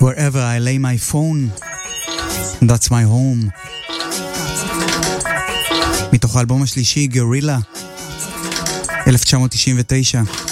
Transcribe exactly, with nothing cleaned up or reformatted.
Wherever I lay my phone, that's my home. מתוך האלבום השלישי, גורילה, אלף תשע מאות תשעים ותשע.